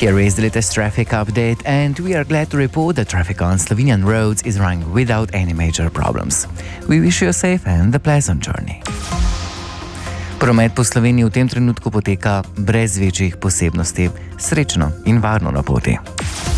Here is the latest traffic update, and we are glad to report that traffic on Slovenian roads is running without any major problems. We wish you a safe and a pleasant journey. Promet po Sloveniji v tem trenutku poteka brez večjih posebnosti. Srečno in varno na poti.